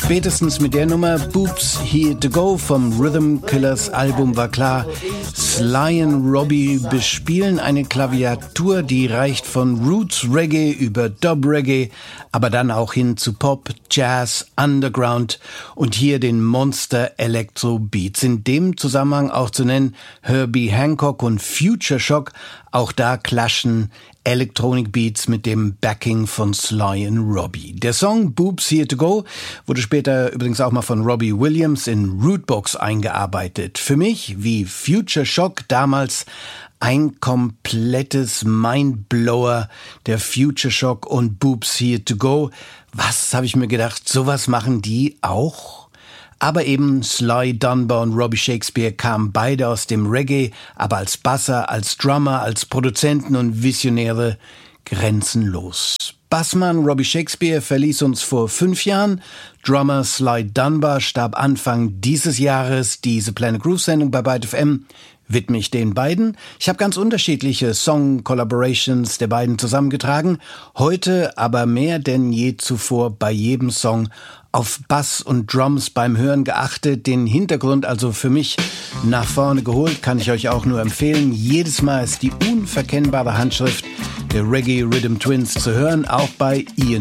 Spätestens mit der Nummer Boobs Here to Go vom Rhythm Killers Album war klar, Sly und Robbie bespielen eine Klaviatur, die reicht von Roots Reggae über Dub Reggae, aber dann auch hin zu Pop, Jazz, Underground und hier den Monster Electro Beats. In dem Zusammenhang auch zu nennen Herbie Hancock und Future Shock, auch da clashen Electronic Beats mit dem Backing von Sly und Robbie. Der Song Boobs Here to Go wurde später übrigens auch mal von Robbie Williams in Rootbox eingearbeitet. Für mich, wie Future Shock damals, ein komplettes Mindblower, der Future Shock und Boobs Here to Go. Was, habe ich mir gedacht, sowas machen die auch? Aber eben Sly Dunbar und Robbie Shakespeare kamen beide aus dem Reggae, aber als Basser, als Drummer, als Produzenten und Visionäre grenzenlos. Bassmann Robbie Shakespeare verließ uns vor 5 Jahren. Drummer Sly Dunbar starb Anfang dieses Jahres. Diese Planet Groove Sendung bei Byte FM widme ich den beiden. Ich habe ganz unterschiedliche Song-Collaborations der beiden zusammengetragen. Heute aber mehr denn je zuvor bei jedem Song auf Bass und Drums beim Hören geachtet, den Hintergrund also für mich nach vorne geholt, kann ich euch auch nur empfehlen. Jedes Mal ist die unverkennbare Handschrift der Reggae Rhythm Twins zu hören, auch bei Ian